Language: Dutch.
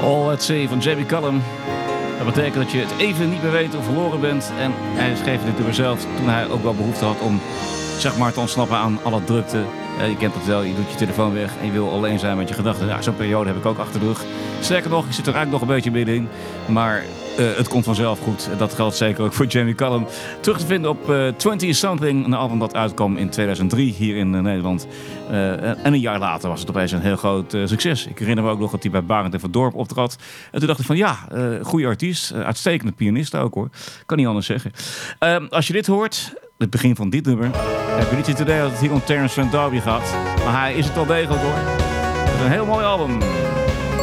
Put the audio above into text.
All at Sea van Jamie Cullum. Dat betekent dat je het even niet meer weet of verloren bent. En hij schreef dit door zelf toen hij ook wel behoefte had om zeg maar te ontsnappen aan alle drukte. Je kent dat wel, je doet je telefoon weg en je wil alleen zijn met je gedachten. Ja, zo'n periode heb ik ook achter de rug. Sterker nog, ik zit er eigenlijk nog een beetje middenin. Maar het komt vanzelf goed. Dat geldt zeker ook voor Jamie Cullum. Terug te vinden op 20 Something, een album dat uitkwam in 2003 hier in Nederland. En een jaar later was het opeens een heel groot succes. Ik herinner me ook nog dat hij bij Barend en Van Dorp optrad. En toen dacht ik van ja, goede artiest, uitstekende pianist ook hoor. Kan niet anders zeggen. Als je dit hoort, het begin van dit nummer, heb je niet het idee dat het hier om Terence Van Darby gaat. Maar hij is het wel degelijk hoor. Het is een heel mooi album.